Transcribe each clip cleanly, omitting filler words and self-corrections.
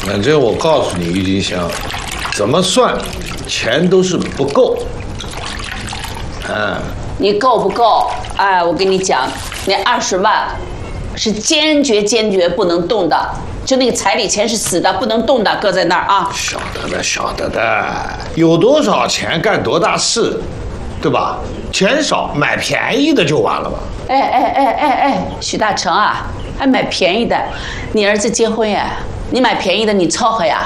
反正我告诉你，郁金香，怎么算，钱都是不够。 你够不够？哎，我跟你讲，那20万是坚决不能动的，就那个彩礼钱是死的，不能动的，搁在那儿啊。 晓得的，有多少钱干多大事，对吧？钱少买便宜的就完了吧。 哎，许大成啊，还买便宜的？你儿子结婚呀，你买便宜的，你凑合呀。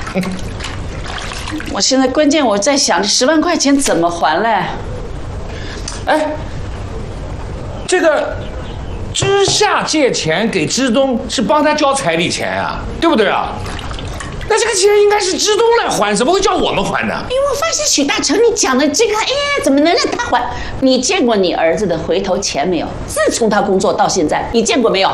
我现在关键我在想，这10万块钱怎么还嘞？ 哎，这个知夏借钱给知东是帮他交彩礼钱啊，对不对啊？那这个钱应该是知东来还，怎么会叫我们还呢？ 哎，我发现许大成你讲的这个，哎，怎么能让他还？你见过你儿子的回头钱没有？自从他工作到现在，你见过没有？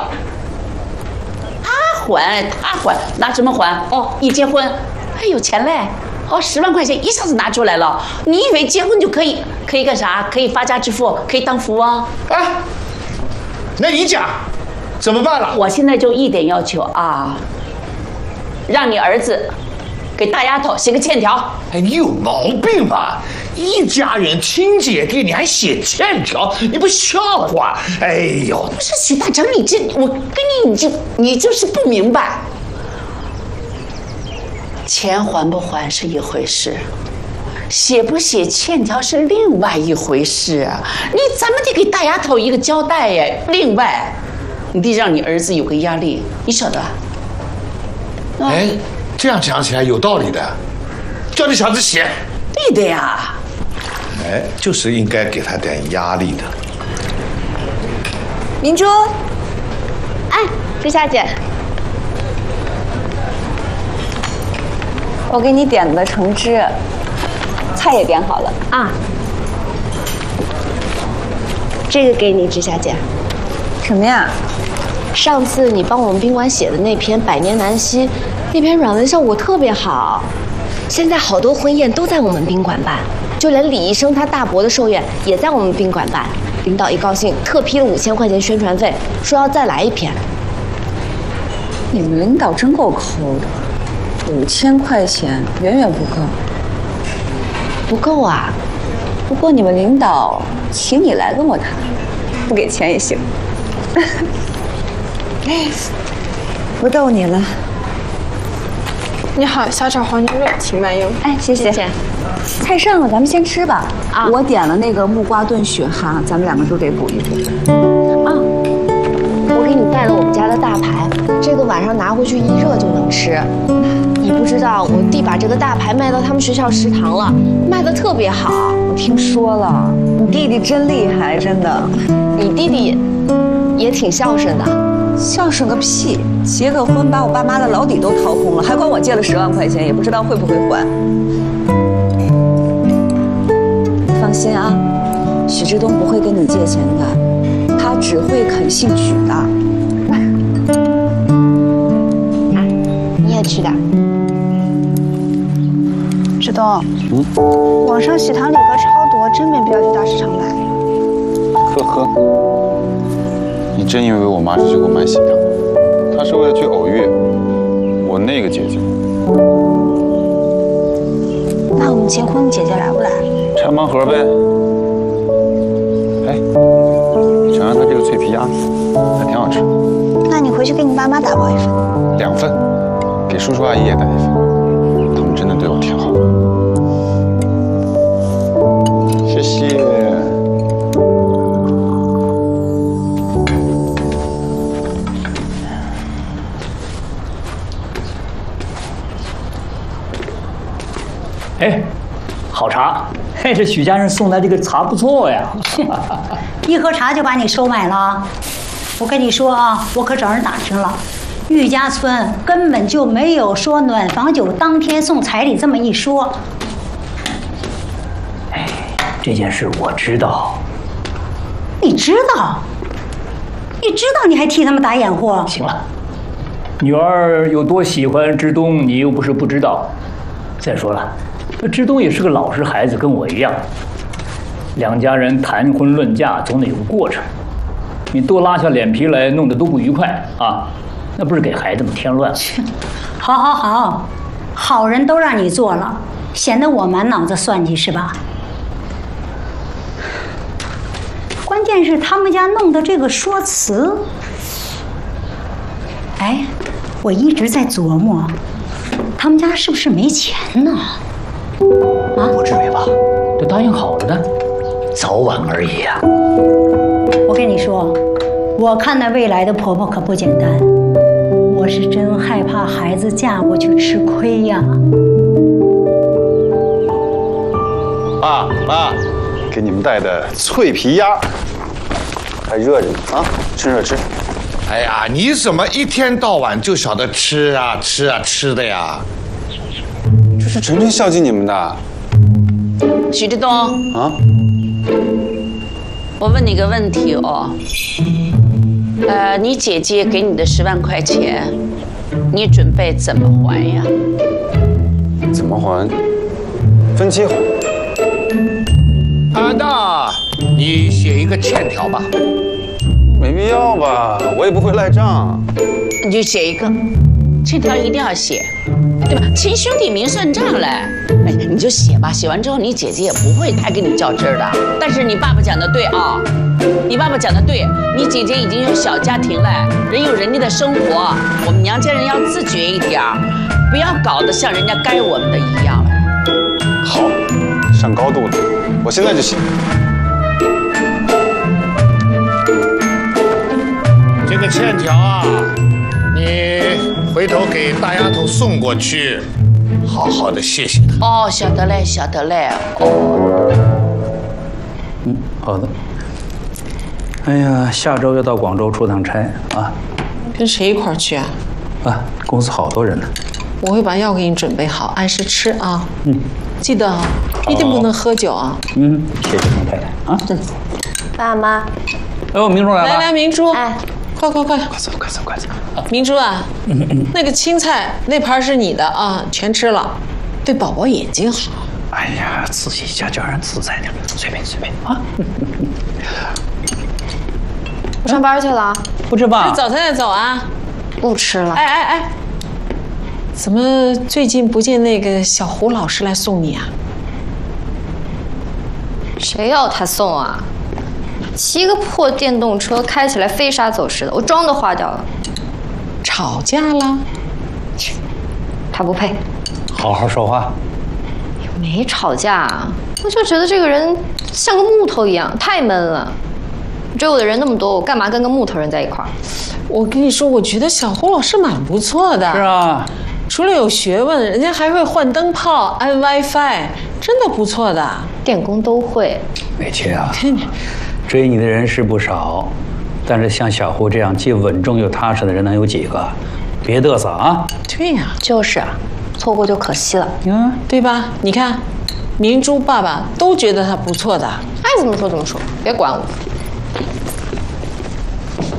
他还，拿什么还？哦，一结婚还有钱嘞。哦，10万块钱一下子拿出来了，你以为结婚就可以干啥？可以发家致富，可以当富翁？ 哎，那你讲怎么办了？ 我现在就一点要求啊，让你儿子给大丫头写个欠条。 哎，你有毛病吧？一家人亲姐弟，你还写欠条，你不笑话？哎呦， 不是许大成，我跟你就是不明白。钱还不还是一回事，写不写欠条是另外一回事啊！咱们得给大丫头一个交代呀。另外，你得让你儿子有个压力，你晓得吧？ 哎，这样讲起来有道理的，叫这小子写。 对的呀。 哎，就是应该给他点压力的。 明珠，哎，知夏姐。我给你点的橙汁，菜也点好了啊。这个给你，知夏姐。什么呀？上次你帮我们宾馆写的那篇《百年难析》，那篇软文效果特别好。现在好多婚宴都在我们宾馆办，就连李医生他大伯的寿宴也在我们宾馆办。领导一高兴，特批了5000块钱宣传费，说要再来一篇。 你们领导真够抠的。5000块钱远远不够， 不够啊！ 不过你们领导请你来跟我谈，不给钱也行。不逗你了。 你好，小炒黄牛肉，请慢用。 哎，谢谢。菜上了，咱们先吃吧。啊，我点了那个木瓜炖雪蛤，咱们2个都得补一补。 啊，我给你带了我们家的大排，这个晚上拿回去一热就能吃。你不知道，我弟把这个大排卖到他们学校食堂了，卖得特别好。 我听说了，你弟弟真厉害，真的。 你弟弟也挺孝顺的。 孝顺个屁！结个婚把我爸妈的老底都掏空了，还管我借了10万块钱，也不知道会不会还。放心啊，许志东不会跟你借钱的，他只会肯信许的。 啊，你也吃的。 志东，网上喜糖礼盒超多，真没必要去大市场买。 呵呵，你真以为我妈是去给我买喜糖？她是为了去偶遇我那个姐姐。 那我们结婚，姐姐来不来？ 拆盲盒呗。哎，你尝尝它这个脆皮鸭，还挺好吃。 那你回去给你爸妈打包一份。 2份，给叔叔阿姨也带一份。他们真的对我挺好的。谢谢。 哎，好茶！嘿，这许家人送来这个茶不错呀。 一喝茶就把你收买了？我跟你说啊，我可找人打听了，玉家村根本就没有说暖房酒当天送彩礼这么一说。 哎，这件事我知道。 你知道？你知道你还替他们打掩护？ 行了，女儿有多喜欢志东，你又不是不知道。再说了，志东也是个老实孩子，跟我一样。2家人谈婚论嫁总得有个过程，你多拉下脸皮来，弄得都不愉快啊！ 那不是给孩子们添乱？ 好好好，好人都让你做了，显得我满脑子算计是吧？关键是他们家弄的这个说辞，哎，我一直在琢磨，他们家是不是没钱呢？啊， 不至于吧？都答应好了的，早晚而已啊。 我跟你说，我看那未来的婆婆可不简单，我是真害怕孩子嫁过去吃亏呀。 爸妈，给你们带的脆皮鸭，还热着呢啊，趁热吃。 哎呀，你怎么一天到晚就晓得吃啊吃啊吃的呀？ 这是纯纯孝敬你们的。 许志东啊， 我问你个问题哦，你姐姐给你的10万块钱，你准备怎么还呀？ 怎么还？分期还。 那你写一个欠条吧。 没必要吧，我也不会赖账。 你就写一个，欠条一定要写，对吧？亲兄弟明算账嘞。哎，你就写吧，写完之后你姐姐也不会太跟你较真儿的。但是你爸爸讲的对啊，你爸爸讲的对，你姐姐已经有小家庭了，人有人家的生活，我们娘家人要自觉一点儿，不要搞得像人家该我们的一样了。 好，上高度了，我现在就写。 这个欠条啊，你回头给大丫头送过去，好好的谢谢她。 哦，晓得嘞，晓得嘞。哦， 好的。哎呀，下周要到广州出趟差啊。 跟谁一块儿去啊？ 啊，公司好多人呢。 我会把药给你准备好，按时吃啊。记得啊，一定不能喝酒啊。 谢谢孟太太啊。 爸妈， 哎呦，明珠来了。 来，明珠， 哎， 快走。 明珠啊，那个青菜那盘是你的啊，全吃了，对宝宝眼睛好。 哎呀，自己家叫人自在点，随便啊。 我上班去了， 不吃饭？ 早餐再走啊。 不吃了。 哎，怎么最近不见那个小胡老师来送你啊？ 谁要他送啊？骑个破电动车开起来飞沙走石的，我妆都花掉了。 吵架了？ 他不配。 好好说话。 没吵架，我就觉得这个人像个木头一样，太闷了。追我的人那么多，我干嘛跟个木头人在一块儿？ 我跟你说，我觉得小胡老师蛮不错的。 是啊， 除了有学问，人家还会换灯泡、安 WiFi， 真的不错的。 电工都会。 美琪啊，追你的人是不少，但是像小胡这样既稳重又踏实的人能有几个？别嘚瑟啊！ 对呀， 就是啊，错过就可惜了。 对吧？你看，明珠爸爸都觉得他不错的。 爱怎么说怎么说，别管我。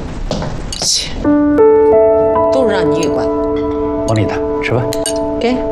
切，都是让你给管。 往里的，吃饭。 给。